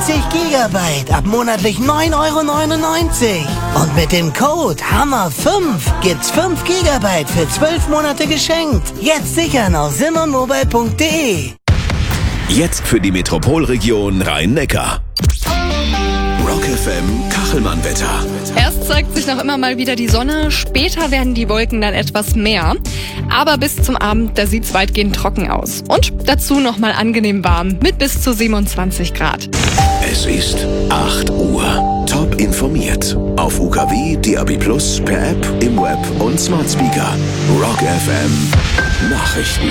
20 Gigabyte ab monatlich 9,99 €. Und mit dem Code HAMMER5 gibt's 5 Gigabyte für 12 Monate geschenkt. Jetzt sichern auf simonmobile.de. Jetzt für die Metropolregion Rhein-Neckar. Rock FM Kachelmann-Wetter. Erst zeigt sich noch immer mal wieder die Sonne, später werden die Wolken dann etwas mehr. Aber bis zum Abend, da sieht's weitgehend trocken aus. Und dazu noch mal angenehm warm mit bis zu 27 Grad. Es ist 8 Uhr. Top informiert. Auf UKW, DAB+, per App, im Web und Smart Speaker. Rock FM Nachrichten.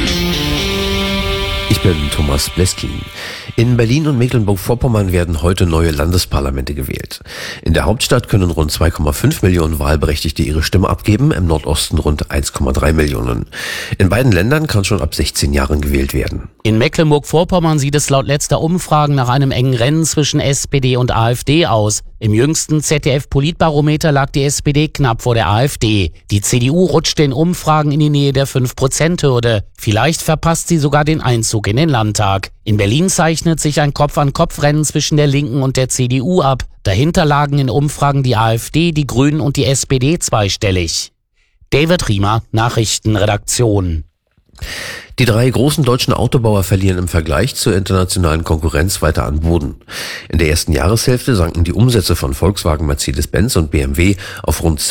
Ich bin Thomas Bleskin. In Berlin und Mecklenburg-Vorpommern werden heute neue Landesparlamente gewählt. In der Hauptstadt können rund 2,5 Millionen Wahlberechtigte ihre Stimme abgeben, im Nordosten rund 1,3 Millionen. In beiden Ländern kann schon ab 16 Jahren gewählt werden. In Mecklenburg-Vorpommern sieht es laut letzter Umfragen nach einem engen Rennen zwischen SPD und AfD aus. Im jüngsten ZDF-Politbarometer lag die SPD knapp vor der AfD. Die CDU rutschte in Umfragen in die Nähe der 5%-Hürde. Vielleicht verpasst sie sogar den Einzug in den Landtag. In Berlin zeichnet sich ein Kopf-an-Kopf-Rennen zwischen der Linken und der CDU ab. Dahinter lagen in Umfragen die AfD, die Grünen und die SPD zweistellig. David Riemer, Nachrichtenredaktion. Die 3 großen deutschen Autobauer verlieren im Vergleich zur internationalen Konkurrenz weiter an Boden. In der ersten Jahreshälfte sanken die Umsätze von Volkswagen, Mercedes-Benz und BMW auf rund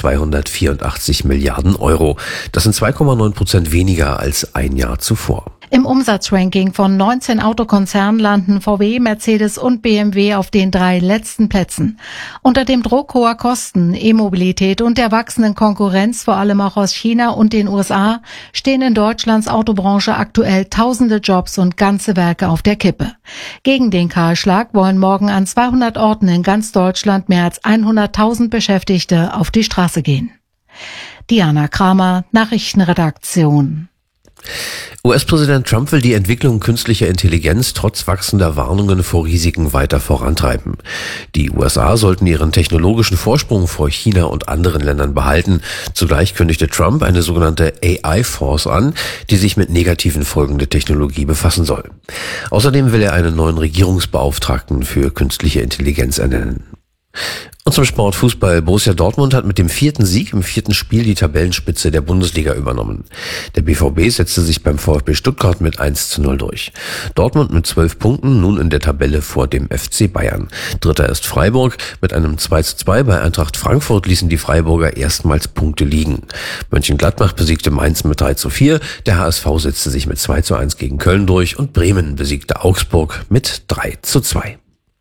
284 Milliarden €. Das sind 2,9% weniger als ein Jahr zuvor. Im Umsatzranking von 19 Autokonzernen landen VW, Mercedes und BMW auf den 3 letzten Plätzen. Unter dem Druck hoher Kosten, E-Mobilität und der wachsenden Konkurrenz, vor allem auch aus China und den USA, stehen in Deutschlands Autobranche aktuell tausende Jobs und ganze Werke auf der Kippe. Gegen den Kahlschlag wollen morgen an 200 Orten in ganz Deutschland mehr als 100.000 Beschäftigte auf die Straße gehen. Diana Kramer, Nachrichtenredaktion. US-Präsident Trump will die Entwicklung künstlicher Intelligenz trotz wachsender Warnungen vor Risiken weiter vorantreiben. Die USA sollten ihren technologischen Vorsprung vor China und anderen Ländern behalten. Zugleich kündigte Trump eine sogenannte AI-Force an, die sich mit negativen Folgen der Technologie befassen soll. Außerdem will er einen neuen Regierungsbeauftragten für künstliche Intelligenz ernennen. Und zum Sport Fußball. Borussia Dortmund hat mit dem 4. Sieg im 4. Spiel die Tabellenspitze der Bundesliga übernommen. Der BVB setzte sich beim VfB Stuttgart mit 1:0 durch. Dortmund mit 12 Punkten, nun in der Tabelle vor dem FC Bayern. Dritter ist Freiburg. Mit einem 2:2 bei Eintracht Frankfurt ließen die Freiburger erstmals Punkte liegen. Mönchengladbach besiegte Mainz mit 3:4. Der HSV setzte sich mit 2:1 gegen Köln durch und Bremen besiegte Augsburg mit 3:2.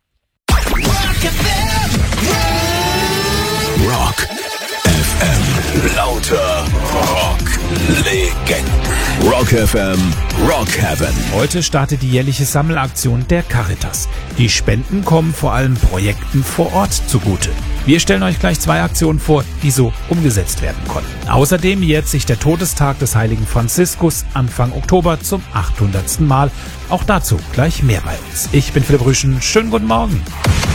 Rock FM. Lauter Rock-Legenden. Rock FM, Rock Heaven. Heute startet die jährliche Sammelaktion der Caritas. Die Spenden kommen vor allem Projekten vor Ort zugute. Wir stellen euch gleich 2 Aktionen vor, die so umgesetzt werden konnten. Außerdem jährt sich der Todestag des heiligen Franziskus Anfang Oktober zum 800. Mal. Auch dazu gleich mehr bei uns. Ich bin Philipp Rüschen. Schönen guten Morgen.